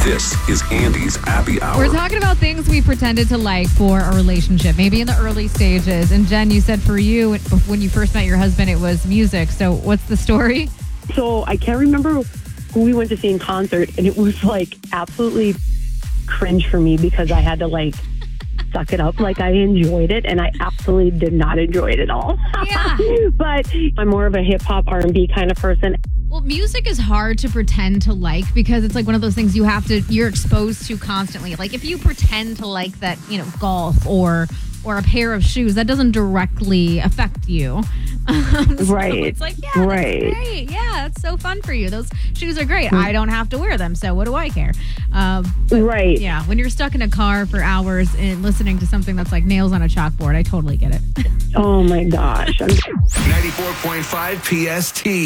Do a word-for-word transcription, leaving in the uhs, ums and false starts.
This is Andy's Happy Hour. We're talking about things we pretended to like for a relationship, maybe in the early stages. And Jen, you said for you, when you first met your husband, it was music. So what's the story? So I can't remember who we went to see in concert, and it was like absolutely cringe for me because I had to like suck it up. Like I enjoyed it, and I absolutely did not enjoy it at all. Yeah. But I'm more of a hip hop R and B kind of person. Well, music is hard to pretend to like because it's like one of those things you have to, you're exposed to constantly. Like if you pretend to like that, you know, golf or or a pair of shoes, that doesn't directly affect you. Um, so right. It's like, yeah, right. that's great. Yeah, that's so fun for you. Those shoes are great. I don't have to wear them, so what do I care? Um, but, right. Yeah, when you're stuck in a car for hours and listening to something that's like nails on a chalkboard, I totally get it. Oh my gosh. ninety-four point five P S T.